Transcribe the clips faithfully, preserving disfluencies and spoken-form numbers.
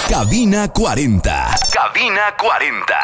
Cabina cuarenta. Cabina cuarenta.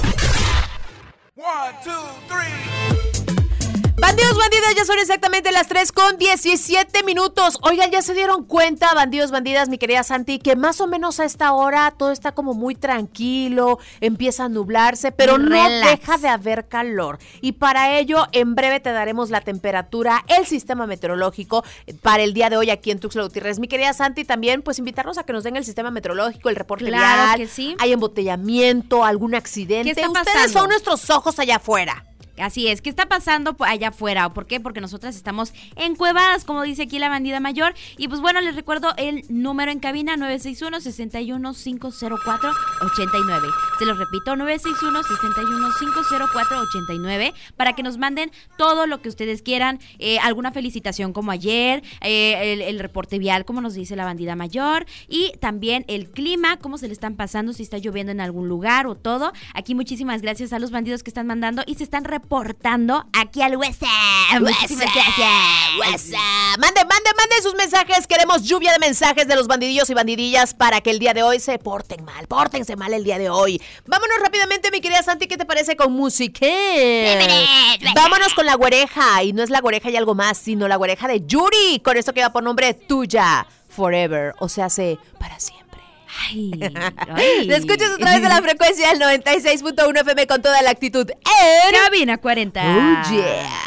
One, two, three. Bandidos, bandidas, ya son exactamente las tres con diecisiete minutos. Oigan, ¿ya se dieron cuenta, bandidos, bandidas, mi querida Santi, que más o menos a esta hora todo está como muy tranquilo, empieza a nublarse, pero no Relax. deja de haber calor? Y para ello, en breve te daremos la temperatura, el sistema meteorológico para el día de hoy aquí en Tuxtla Gutiérrez. Mi querida Santi, también pues invitarlos a que nos den el sistema meteorológico, el reporte Claro vial. que sí. Hay embotellamiento, algún accidente. ¿Qué está Ustedes pasando? son nuestros ojos allá afuera. Así es, ¿qué está pasando allá afuera? ¿Por qué? Porque nosotras estamos encuevadas, como dice aquí la bandida mayor. Y pues bueno, les recuerdo el número en cabina nueve seis uno, seis uno cinco cero cuatro, ocho nueve. Se los repito, nueve seis uno, seis uno cinco cero cuatro, ocho nueve, para que nos manden todo lo que ustedes quieran, eh, alguna felicitación como ayer, eh, el, el reporte vial, como nos dice la bandida mayor, y también el clima, cómo se le están pasando, si está lloviendo en algún lugar o todo. Aquí muchísimas gracias a los bandidos que están mandando y se están reportando reportando aquí al WhatsApp. Muchísimas gracias. WhatsApp. Mande, mande, mande sus mensajes. Queremos lluvia de mensajes de los bandidillos y bandidillas para que el día de hoy se porten mal. Pórtense mal el día de hoy. Vámonos rápidamente, mi querida Santi, ¿qué te parece con música? Vámonos con la güereja. Y no es la güereja y algo más, sino la güereja de Yuri. Con esto que va por nombre Tuya Forever. O sea, hace para siempre. Ay, ay. Te escuchas a través de la frecuencia del noventa y seis punto uno F M con toda la actitud en Cabina cuarenta. Oh yeah.